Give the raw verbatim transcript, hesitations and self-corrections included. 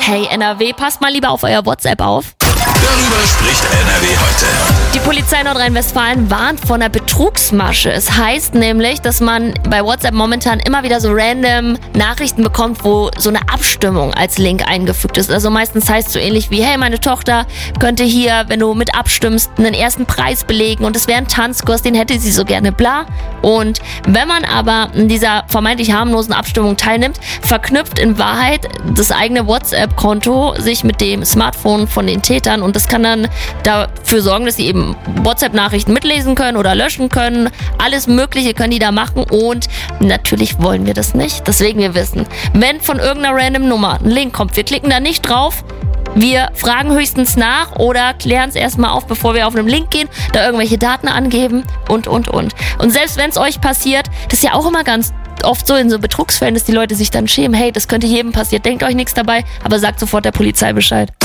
Hey N R W, passt mal lieber auf euer WhatsApp auf. Darüber spricht N R W heute. Die Polizei Nordrhein-Westfalen warnt vor einer Betrugsmasche. Es heißt nämlich, dass man bei WhatsApp momentan immer wieder so random Nachrichten bekommt, wo so eine Abstimmung als Link eingefügt ist. Also meistens heißt es so ähnlich wie, hey, meine Tochter könnte hier, wenn du mit abstimmst, einen ersten Preis belegen und es wäre ein Tanzkurs, den hätte sie so gerne, bla. Und wenn man aber in dieser vermeintlich harmlosen Abstimmung teilnimmt, verknüpft in Wahrheit das eigene WhatsApp-Konto sich mit dem Smartphone von den Tätern und das kann dann dafür sorgen, dass sie eben WhatsApp-Nachrichten mitlesen können oder löschen können. Alles Mögliche können die da machen und natürlich wollen wir das nicht. Deswegen wir wissen, wenn von irgendeiner random Nummer ein Link kommt, wir klicken da nicht drauf. Wir fragen höchstens nach oder klären es erstmal auf, bevor wir auf einen Link gehen, da irgendwelche Daten angeben und, und, und. Und selbst wenn es euch passiert, das ist ja auch immer ganz oft so in so Betrugsfällen, dass die Leute sich dann schämen, hey, das könnte jedem passieren, denkt euch nichts dabei, aber sagt sofort der Polizei Bescheid.